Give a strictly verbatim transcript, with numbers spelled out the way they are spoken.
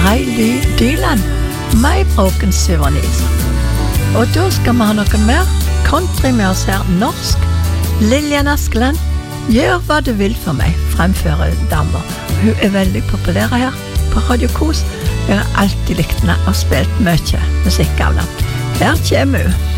Riley Dylan, My Broken Souvenirs. Og da skal vi ha noe mer country med oss her, norsk. Lillian Askeland, Gjør hva du vil for meg, fremfører damer. Hun er veldig populær her på Radio Kos. Jeg har alltid likt henne og spilt mye musikk av henne. Her kommer hun.